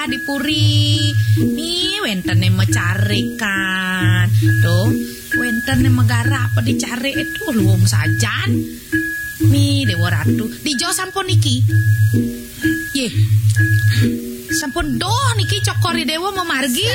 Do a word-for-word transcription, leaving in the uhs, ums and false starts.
dipuri. Nih wenten yang mencarikan. Tuh, wenten yang megara apa dicari itu luwung sajan. Nih Dewa Ratu, dijo sampun niki. Ye. Sampun doh niki cokori Dewa memargi.